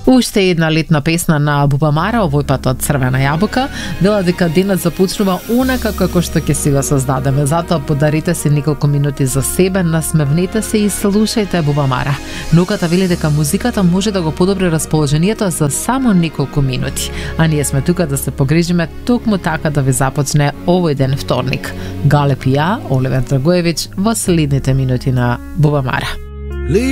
Уште една летна песна на Бубамара, овој пат од Црвена јабука, вела дека денот започнува онака како што ќе си го создадеме. Затоа подарите си неколку минути за себе, насмевнете се и слушајте Бубамара. Науката вели дека музиката може да го подобри расположението за само неколку минути. А ние сме тука да се погрижиме токму така да ви започне овој ден вторник. Галеп и ја, Оливер Драгоевиќ, во следните минути на Бубамара.